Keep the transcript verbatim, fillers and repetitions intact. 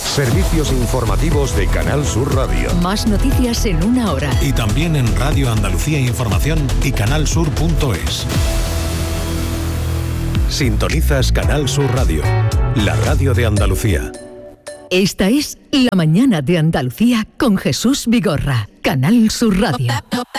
Servicios informativos de Canal Sur Radio. Más noticias en una hora. Y también en Radio Andalucía Información y canalsur punto es. Sintonizas Canal Sur Radio, la radio de Andalucía. Esta es La Mañana de Andalucía con Jesús Vigorra, Canal Sur Radio.